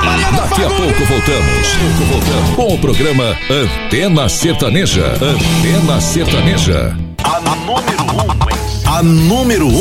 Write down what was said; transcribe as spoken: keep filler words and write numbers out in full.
Daqui a pouco voltamos. voltamos com o programa Antena Sertaneja. Antena Sertaneja. A número um. A número um